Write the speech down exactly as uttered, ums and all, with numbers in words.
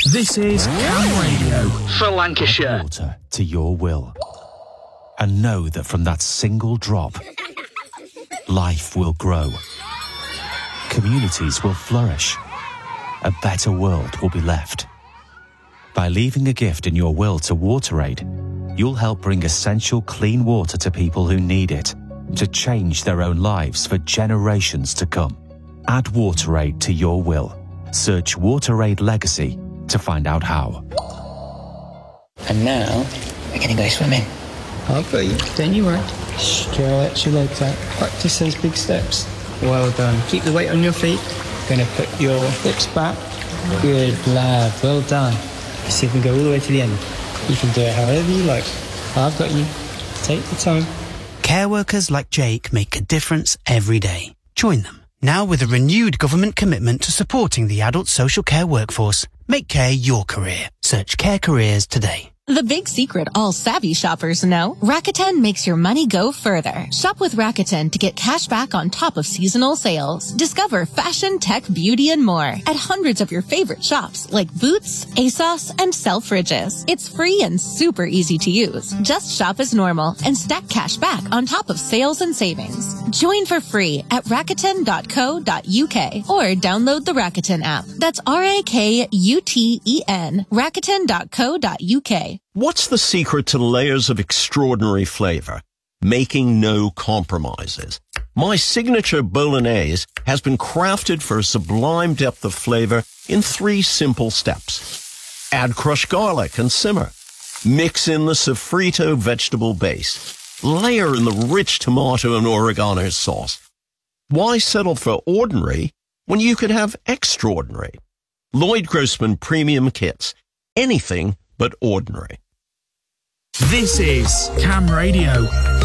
This is Cam Radio for Lancashire. Add water to your will. And know that from that single drop, life will grow. Communities will flourish. A better world will be left. By leaving a gift in your will to WaterAid, you'll help bring essential clean water to people who need it, to change their own lives for generations to come. Add WaterAid to your will. Search WaterAid Legacy to find out how. And now, we're going to go swimming. I've got you. Don't you worry. Stretch your legs out. Practice those big steps. Well done. Keep the weight on your feet. Going to put your hips back. Good lad. Well done. Let's see if we can go all the way to the end. You can do it however you like. I've got you. Take the time. Care workers like Jake make a difference every day. Join them. Now with a renewed government commitment to supporting the adult social care workforce. Make care your career. Search Care Careers today. The big secret all savvy shoppers know, Rakuten makes your money go further. Shop with Rakuten to get cash back on top of seasonal sales. Discover fashion, tech, beauty, and more at hundreds of your favorite shops like Boots, ASOS, and Selfridges. It's free and super easy to use. Just shop as normal and stack cash back on top of sales and savings. Join for free at rakuten dot co dot uk or download the Rakuten app. That's R A K U T E N, rakuten dot co dot uk. What's the secret to layers of extraordinary flavor? Making no compromises. My signature bolognese has been crafted for a sublime depth of flavor in three simple steps. Add crushed garlic and simmer. Mix in the sofrito vegetable base. Layer in the rich tomato and oregano sauce. Why settle for ordinary when you could have extraordinary? Lloyd Grossman Premium Kits. Anything but ordinary. This is Cam Radio